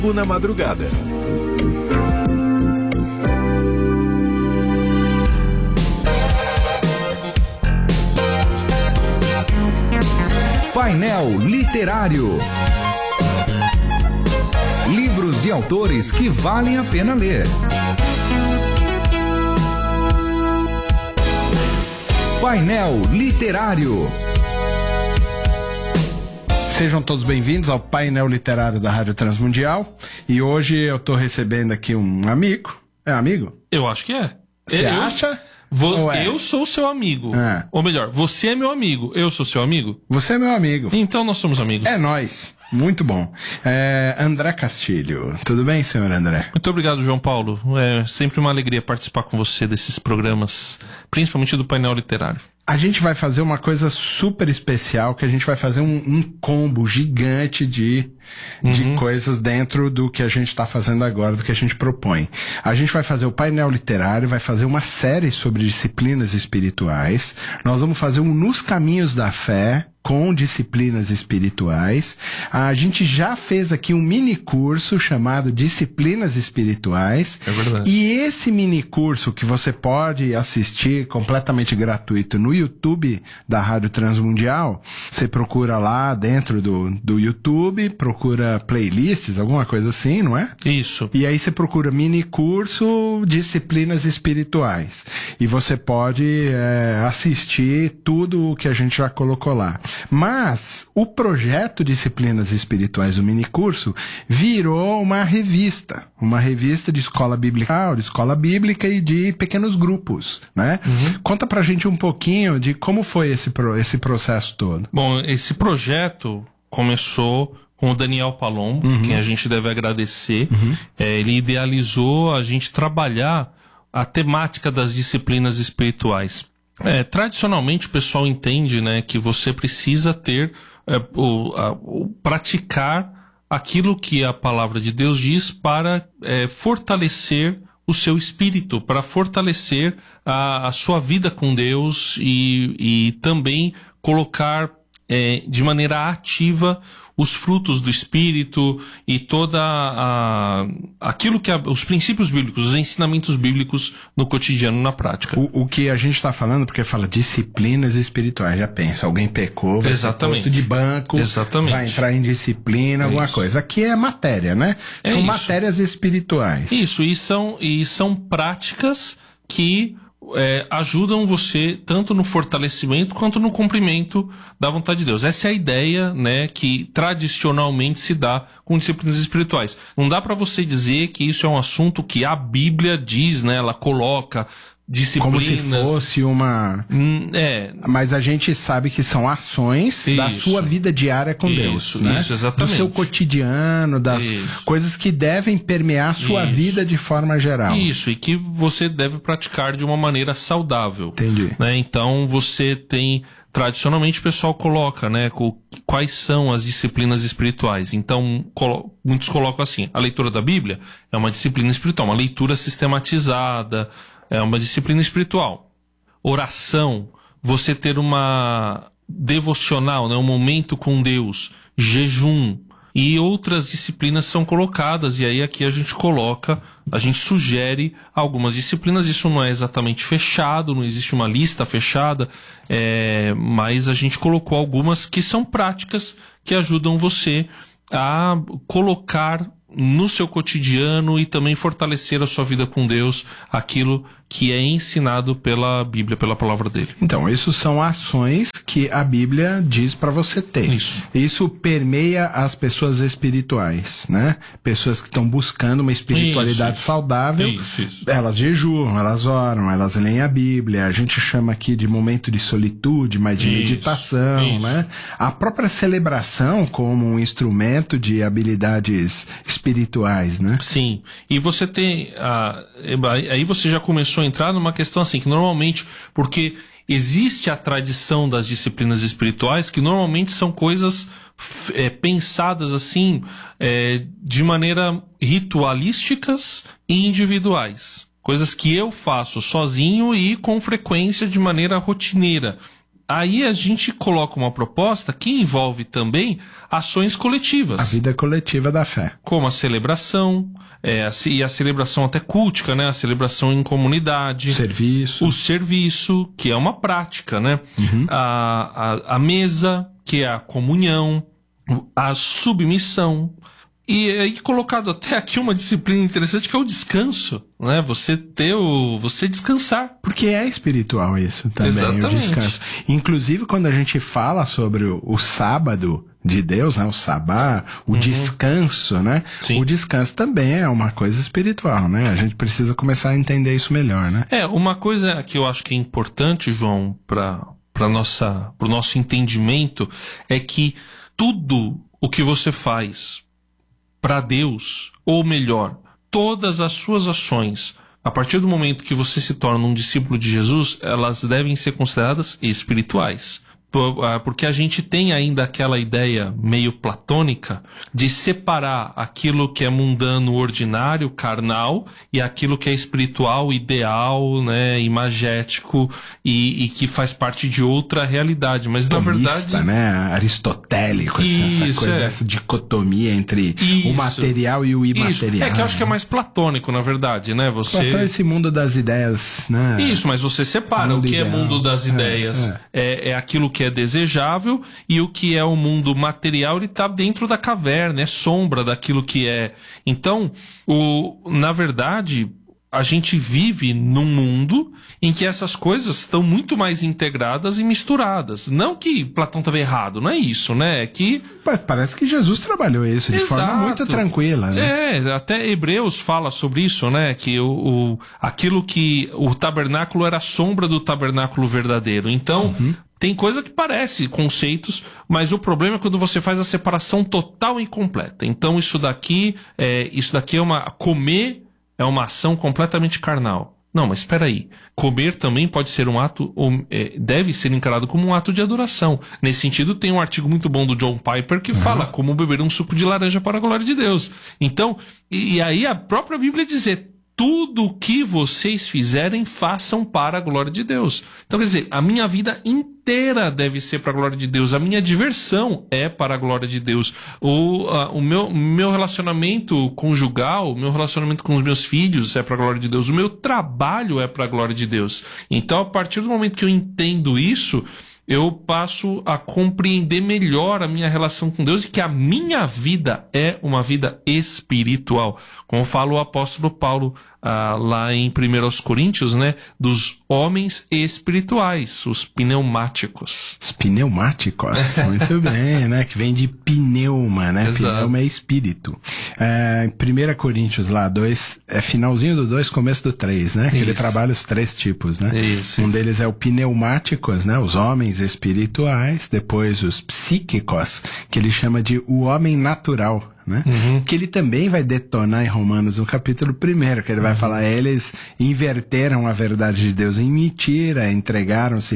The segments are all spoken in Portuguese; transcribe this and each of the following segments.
Na madrugada. Painel Literário. Livros e autores que valem a pena ler. Painel Literário. Sejam todos bem-vindos ao painel literário da Rádio Transmundial. E hoje eu tô recebendo aqui um amigo. É amigo? Eu acho que é. Você acha? Eu sou seu amigo. Ou melhor, você é meu amigo. Eu sou seu amigo? Você é meu amigo. Então nós somos amigos. É nóis. Muito bom. André Castilho. Tudo bem, senhor André? Muito obrigado, João Paulo. É sempre uma alegria participar com você desses programas, principalmente do painel literário. A gente vai fazer uma coisa super especial, que a gente vai fazer um combo gigante de coisas dentro do que a gente está fazendo agora, do que a gente propõe. A gente vai fazer o painel literário, vai fazer uma série sobre disciplinas espirituais. Nós vamos fazer um Nos Caminhos da Fé, com disciplinas espirituais. A gente já fez aqui um mini curso chamado Disciplinas Espirituais. É verdade. E esse mini curso que você pode assistir completamente gratuito no YouTube da Rádio Transmundial, você procura lá dentro do YouTube, procura playlists, alguma coisa assim, não é? Isso. E aí você procura mini curso Disciplinas Espirituais. E você pode assistir tudo o que a gente já colocou lá. Mas o projeto Disciplinas Espirituais do minicurso virou uma revista de escola bíblica e de pequenos grupos, né? Conta pra gente um pouquinho de como foi esse processo todo. Bom, esse projeto começou com o Daniel Palombo, quem a gente deve agradecer. Ele idealizou a gente trabalhar a temática das disciplinas espirituais. Tradicionalmente o pessoal entende, né, que você precisa ter, praticar aquilo que a palavra de Deus diz para fortalecer o seu espírito, para fortalecer a sua vida com Deus e também colocar de maneira ativa os frutos do Espírito e toda aquilo que os princípios bíblicos, os ensinamentos bíblicos no cotidiano, na prática. O que a gente está falando, porque fala disciplinas espirituais, já pensa, alguém pecou, vai ser posto de banco, vai entrar em disciplina, alguma coisa. Aqui é matéria, né? São matérias espirituais. Isso, e são práticas que ajudam você tanto no fortalecimento quanto no cumprimento da vontade de Deus. Essa é a ideia, né, que tradicionalmente se dá com disciplinas espirituais. Não dá para você dizer que isso é um assunto que a Bíblia diz, né, ela coloca disciplinas... Como se fosse uma... Mas a gente sabe que são ações da sua vida diária com Deus, né? Isso, exatamente. Do seu cotidiano, das coisas que devem permear a sua vida de forma geral. Isso, e que você deve praticar de uma maneira saudável. Entendi. Né? Então você tem... Tradicionalmente o pessoal coloca, né, quais são as disciplinas espirituais. Então, muitos colocam assim, a leitura da Bíblia é uma disciplina espiritual, uma leitura sistematizada, é uma disciplina espiritual. Oração, você ter uma devocional, né, um momento com Deus, jejum e outras disciplinas são colocadas, e aí aqui a gente sugere algumas disciplinas. Isso não é exatamente fechado, não existe uma lista fechada, mas a gente colocou algumas que são práticas que ajudam você a colocar no seu cotidiano e também fortalecer a sua vida com Deus, aquilo que é ensinado pela Bíblia, pela palavra dele. Então, isso são ações que a Bíblia diz para você ter. Isso permeia as pessoas espirituais, né? Pessoas que estão buscando uma espiritualidade saudável. Elas jejuam, elas oram, elas leem a Bíblia. A gente chama aqui de momento de solitude, mas de meditação, né? A própria celebração como um instrumento de habilidades espirituais, né? Sim. E você tem... aí você já começou a entrar numa questão assim, que normalmente... Porque existe a tradição das disciplinas espirituais, que normalmente são coisas pensadas assim, de maneira ritualísticas e individuais. Coisas que eu faço sozinho e com frequência de maneira rotineira. aí a gente coloca uma proposta que envolve também ações coletivas. A vida coletiva da fé. Como a celebração, e a celebração até cultica, né? A celebração em comunidade. O serviço, que é uma prática, né? Uhum. A mesa, que é a comunhão. A submissão. E aí colocado até aqui uma disciplina interessante que é o descanso, né? Você descansar. Porque é espiritual isso também. Exatamente. O descanso. Inclusive quando a gente fala sobre o sábado de Deus, né? O sabá, o descanso, né? Sim. O descanso também é uma coisa espiritual, né? A gente precisa começar a entender isso melhor, né? Uma coisa que eu acho que é importante, João, pro nosso entendimento, é que tudo o que você faz para Deus, ou melhor, todas as suas ações, a partir do momento que você se torna um discípulo de Jesus, elas devem ser consideradas espirituais. Porque a gente tem ainda aquela ideia meio platônica de separar aquilo que é mundano, ordinário, carnal, e aquilo que é espiritual, ideal, né, imagético e que faz parte de outra realidade. Mas Tomista, na verdade, né? Aristotélico, essa coisa dessa dicotomia entre o material e o imaterial. Que eu acho que é mais platônico, na verdade, né? Platão é esse mundo das ideias, né? Isso, mas você separa o que é mundo das ideias. É aquilo que é desejável, e o que é o mundo material, ele está dentro da caverna, é sombra daquilo que é. Então, na verdade, a gente vive num mundo em que essas coisas estão muito mais integradas e misturadas. Não que Platão estava errado, não é isso, né? É que... Parece que Jesus trabalhou isso de forma muito tranquila, né? Até Hebreus fala sobre isso, né? Que aquilo que o tabernáculo era a sombra do tabernáculo verdadeiro. Então... Tem coisa que parece conceitos, mas o problema é quando você faz a separação total e completa. Então isso daqui é comer é uma ação completamente carnal. Não, mas espera aí. Comer também pode ser um ato, deve ser encarado como um ato de adoração. Nesse sentido, tem um artigo muito bom do John Piper que fala como beber um suco de laranja para a glória de Deus. Então, e aí a própria Bíblia dizer, tudo o que vocês fizerem, façam para a glória de Deus. Então, quer dizer, a minha vida inteira deve ser para a glória de Deus. A minha diversão é para a glória de Deus. O meu relacionamento conjugal, o meu relacionamento com os meus filhos é para a glória de Deus. O meu trabalho é para a glória de Deus. Então, a partir do momento que eu entendo isso, eu passo a compreender melhor a minha relação com Deus e que a minha vida é uma vida espiritual. Como fala o apóstolo Paulo lá em 1 Coríntios, né? Dos homens espirituais, os pneumáticos. Os pneumáticos, muito bem, né? Que vem de pneuma, né? Exato. Pneuma é espírito. Em 1 Coríntios lá, 2, finalzinho do 2, começo do 3, né? Que ele trabalha os 3 tipos, né? Isso. Deles é o pneumáticos, né? Os homens espirituais, depois os psíquicos, que ele chama de o homem natural, né? Que ele também vai detonar em Romanos no capítulo 1, que ele vai falar, eles inverteram a verdade de Deus em mentira, entregaram-se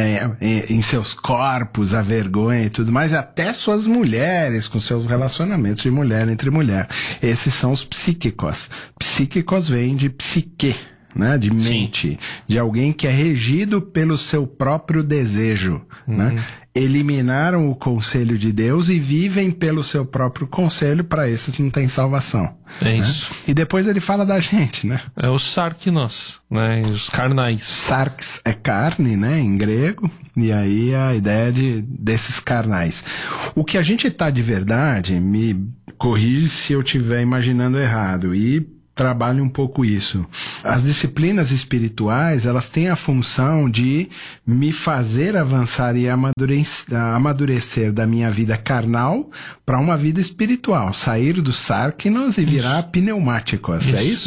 em seus corpos a vergonha e tudo mais, até suas mulheres, com seus relacionamentos de mulher entre mulher. Esses são os psíquicos. Psíquicos vem de psique, né? De mente. Sim. De alguém que é regido pelo seu próprio desejo, né? Eliminaram o conselho de Deus e vivem pelo seu próprio conselho, para esses não tem salvação. É isso. E depois ele fala da gente, né? É os sarkinos, né? Os carnais. Sarx é carne, né? Em grego. E aí a ideia desses carnais. O que a gente tá de verdade, me corrige se eu estiver imaginando errado, e trabalhe um pouco isso. As disciplinas espirituais, elas têm a função de me fazer avançar e amadurecer da minha vida carnal para uma vida espiritual. Sair dos sarkinos e virar pneumáticos. É isso?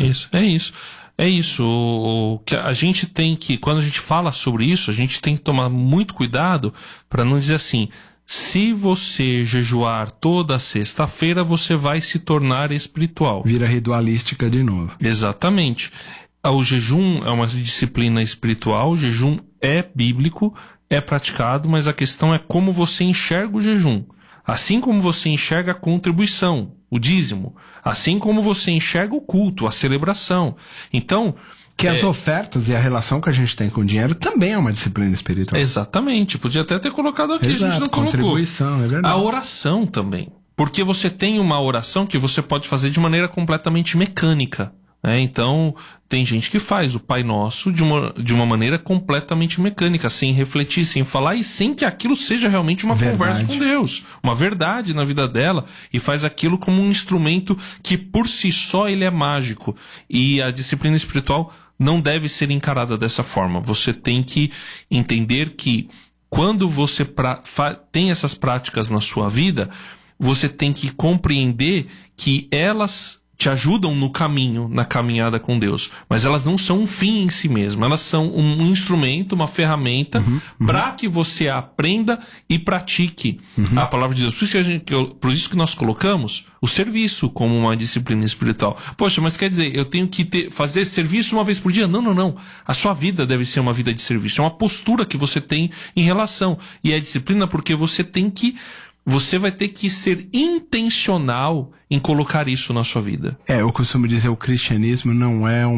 É isso. O que a gente tem que, quando a gente fala sobre isso, a gente tem que tomar muito cuidado para não dizer assim, se você jejuar toda sexta-feira, você vai se tornar espiritual. Vira ritualística de novo. Exatamente. O jejum é uma disciplina espiritual, o jejum é bíblico, é praticado, mas a questão é como você enxerga o jejum. Assim como você enxerga a contribuição. o dízimo. Assim como você enxerga o culto, a celebração. Então... Que as ofertas e a relação que a gente tem com o dinheiro também é uma disciplina espiritual. Exatamente. Podia até ter colocado aqui, Exato, a gente não colocou. Contribuição, é verdade. A oração também. Porque você tem uma oração que você pode fazer de maneira completamente mecânica. Então, tem gente que faz o Pai Nosso de uma maneira completamente mecânica, sem refletir, sem falar e sem que aquilo seja realmente uma conversa com Deus, uma verdade na vida dela, e faz aquilo como um instrumento que por si só ele é mágico. E a disciplina espiritual não deve ser encarada dessa forma. Você tem que entender que quando você tem essas práticas na sua vida, você tem que compreender que elas te ajudam no caminho, na caminhada com Deus. Mas elas não são um fim em si mesmas. Elas são um instrumento, uma ferramenta para que você aprenda e pratique a palavra de Deus. Por isso que nós colocamos o serviço como uma disciplina espiritual. Poxa, mas quer dizer, eu tenho que fazer serviço uma vez por dia? Não, não, não. A sua vida deve ser uma vida de serviço. É uma postura que você tem em relação. E é disciplina porque você vai ter que ser intencional em colocar isso na sua vida. Eu costumo dizer, o cristianismo não é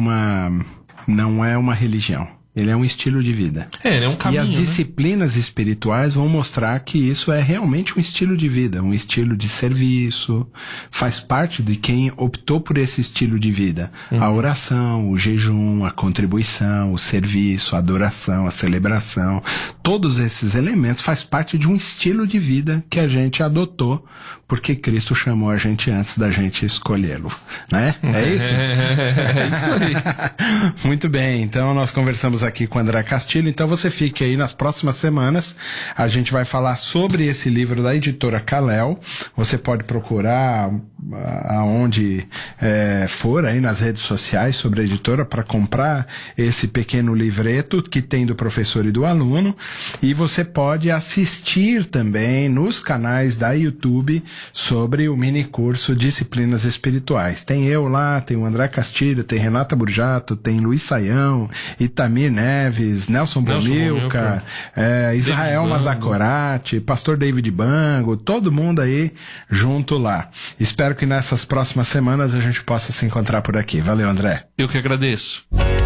uma religião. Ele é um estilo de vida. Ele é um caminho, e as disciplinas espirituais vão mostrar que isso é realmente um estilo de vida, um estilo de serviço, faz parte de quem optou por esse estilo de vida. A oração, o jejum, a contribuição, o serviço, a adoração, a celebração, todos esses elementos faz parte de um estilo de vida que a gente adotou, porque Cristo chamou a gente antes da gente escolhê-lo, né? É isso? É isso aí. Muito bem, então nós conversamos aqui com o André Castilho, então você fique aí nas próximas semanas, a gente vai falar sobre esse livro da editora Kalel. Você pode procurar aonde for aí nas redes sociais sobre a editora para comprar esse pequeno livreto que tem do professor e do aluno, e você pode assistir também nos canais da YouTube sobre o mini curso Disciplinas Espirituais. Tem eu lá, tem o André Castilho, tem Renata Burjato, tem Luiz Saião, Itamir Neves, Nelson Bonilca, Israel Mazacorati, pastor David Bango, todo mundo aí junto lá. Espero que nessas próximas semanas a gente possa se encontrar por aqui. Valeu, André. Eu que agradeço.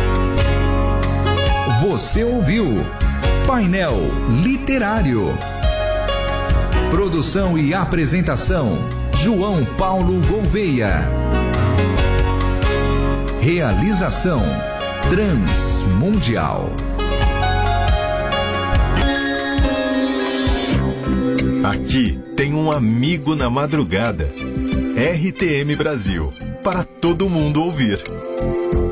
Você ouviu Painel Literário. Produção e apresentação, João Paulo Gouveia. Realização, Transmundial. Aqui tem um amigo na madrugada. RTM Brasil, para todo mundo ouvir.